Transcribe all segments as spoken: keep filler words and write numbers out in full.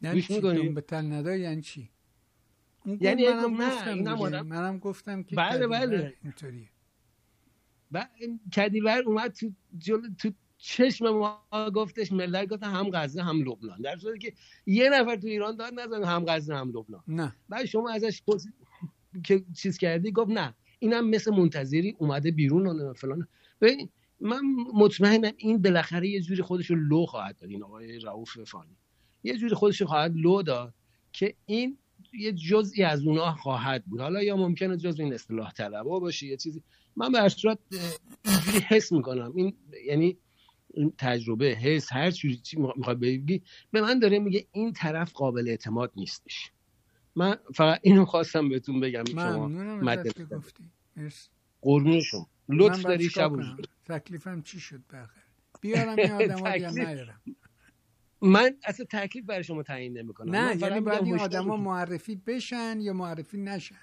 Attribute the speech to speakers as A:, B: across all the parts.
A: یعنی چی دون به تل ندا یعنی چی؟
B: یعنی
A: منم
B: نه
A: گفتم
B: اینم
A: دیگه.
B: آدم
A: منم گفتم که
B: بله بله
A: اینطوریه.
B: و کدیور اومد تو جلو تو چشم ما گفتش ملت گفتن هم غزه هم لبنان، در صورتی که یه نفر تو ایران داد نزن هم غزه هم لبنان.
A: نه
B: بعد شما ازش پرس... که چیز کردی گفت نه اینم مثل منتظری اومده بیرون و فلان. ببین من مطمئنم این بالاخره یه جوری خودشو لو خواهد داد، این آقای رؤوف فانی یه جوری خودشو خواهد لو داد که این یه جزئی از اونها خواهد بود. حالا یا ممکنه جزء این اصطلاح طلبا باشه یه چیزی، من به هر صورت اینجوری حس میکنم. این یعنی این تجربه حس هر چیزی میخواد بگی به من داره میگه این طرف قابل اعتماد نیستش. من فقط اینو خواستم بهتون بگم. شما
A: مدد گفتی مرسی
B: قربونشون لطف داری شب روز.
A: تکلیفم چی شد بالاخره؟ بیارم این آدما یا نیارم؟
B: من اصلا تکلیف برای شما تعیین نمیکنم.
A: نه یعنی باید این آدما معرفی بشن یا معرفی نشن؟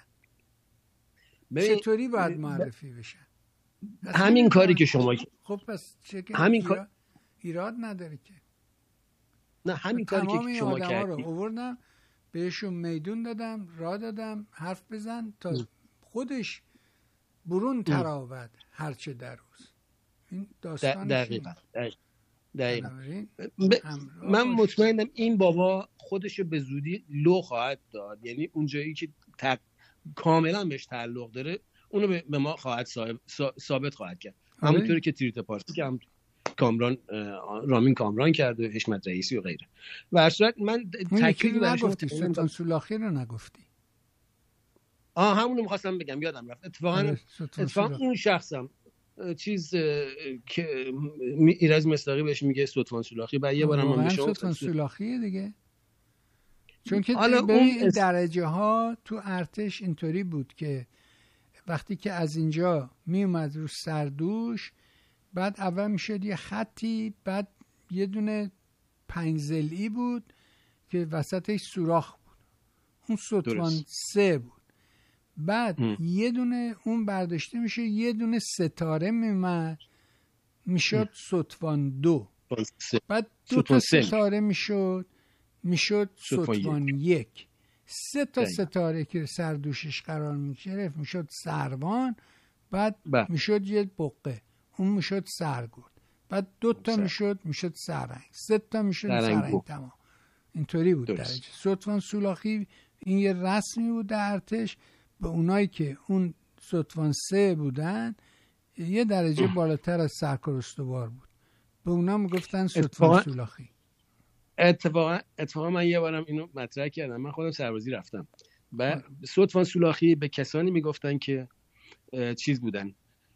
A: چطوری باید معرفی بشن؟
B: همین کاری که شما
A: خب پس چه که
B: همین کار
A: ایراد نداره که.
B: نه همین کاری که شما کردید
A: رو آوردم بهشون میدون دادم، راه دادم حرف بزن تا خودش برون تراود هرچه در روز. این داستان
B: دقیقاً دقیقاً ب... من مطمئنم این بابا خودشو به زودی لو خواهد داد. یعنی اونجایی که تق... کاملا بهش تعلق داره اونو به ما خواهد صاحب... ثابت خواهد کرد. همونطوری که تریت پارتی که هم کامران رامین کامران کرد و حشمت رئیسی و غیره. و هر صورت من
A: تکلیفی نگفتی، سلطان سولاخی رو نگفتی.
B: آه همونو می‌خواستم بگم یادم رفت. اتفاقا اتفاقا اون شخصم چیز که ایرج مصداقی بهش میگه سلطان سولاخی، بعد یه بارم من میشم
A: سلطان سولاخیه دیگه. چون که ببین اون درجه ها تو ارتش اینطوری بود که وقتی که از اینجا می اومد رو سردوش، بعد اول میشد یه خطی، بعد یه دونه پنج ضلعی بود که وسطش سوراخ بود، اون ستوان سه بود. بعد ام. یه دونه اون برداشته میشه، یه دونه ستاره میمد میشد ستوان دو. بعد دو تا ستاره میشد میشد ستوان یک. سه تا ستاره که سردوشش قرار میگرفت میشد سروان. بعد میشد یه بقه، اون میشد سرگرد. بعد دو تا میشد میشد سرنگ، سه تا میشد سرنگ تمام. اینطوری بود درجه. ستوان سولاخی این یه رسمی بود در ارتش. به اونایی که اون ستوان سه بودن یه درجه اه. بالاتر از سرکار استوار بود، به اونا میگفتن ستوان سولاخی.
B: اتفاقا اتفاقا من یه بارم اینو مطرح کردم. من خودم سربازی رفتم و ستوان سولاخی به کسانی میگفتن که چیز بودن،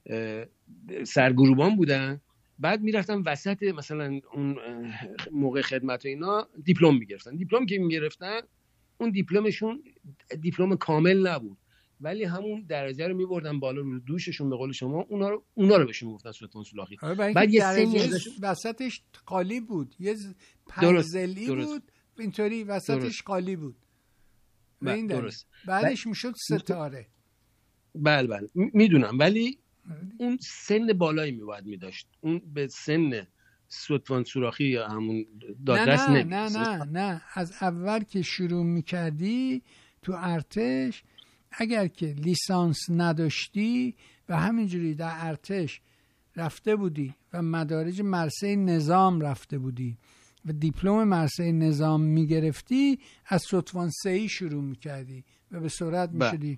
B: سرگروبان بودن. بعد میرفتن وسط مثلا اون موقع خدمت و اینا دیپلم میگرفتن. دیپلم که میگرفتن اون دیپلمشون دیپلم کامل نبود، ولی همون درجه رو میبردن بالا رو دوششون، به قول شما اونا رو اونا رو بهشون میگفتن ستوان سولاخی.
A: بعد یه درجه وسطش قالی بود، یه پنزلی بود اینطوری وسطش قالی بود. این درست. بعدش میشد ستاره.
B: بله بله میدونم، ولی اون سن بالایی میباید میداشت. اون به سن ستوان سولاخی یا همون دادرس
A: نه نه نه نه نه از اول که شروع میکردی تو ارتش، اگر که لیسانس نداشتی و همینجوری در ارتش رفته بودی و مدارج مرسه نظام رفته بودی و دیپلم مرسه نظام میگرفتی، از ستوان سهی شروع میکردی و به سرعت میشدی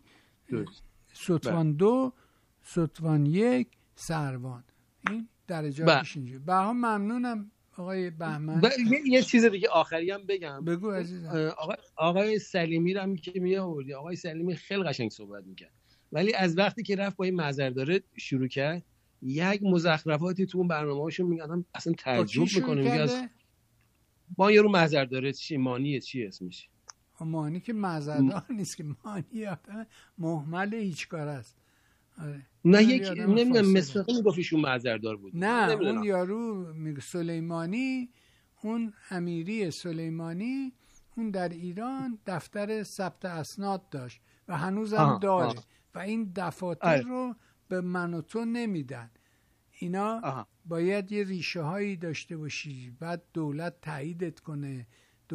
A: ستوان دو، ستوان یک، سروان. این درجاتش اینجوری. بها ممنونم آقای بهمن.
B: یه،, یه چیز دیگه آخری هم بگم.
A: بگو عزیزم.
B: آقای آقای سلیمی رو هم که می آوردی، آقای سلیمی خیلی قشنگ صحبت میکرد، ولی از وقتی که رفت با این معذرداره شروع کرد، یک مزخرفاتی تو اون برنامه‌هاشون میگن اصلا تعجب میکنه. میگه از با یارو معذرداره چی مانیه چی اسمش؟
A: مانی که معذردار نیست که مانی آدم مهمل هیچ کار است.
B: آره. نه یک نمیدونم مسفقه میگفت ایشون معذردار بود.
A: نه اون یارو سلیمانی، اون امیری سلیمانی، اون در ایران دفتر ثبت اسناد داشت و هنوزم آه، داره آه. و این دفاتر آه. رو به من و تو نمیدن. اینا آه. باید یه ریشه هایی داشته باشی، بعد دولت تاییدت کنه